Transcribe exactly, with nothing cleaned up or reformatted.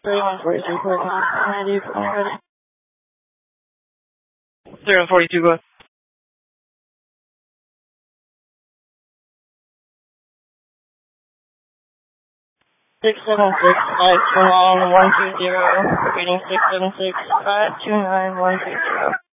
thirty-one forty-three, clear con. ninety, ready. thirty-one forty-two, go ahead. six seven six, five two nine, one two zero, repeating six seven six, five two nine, one two zero.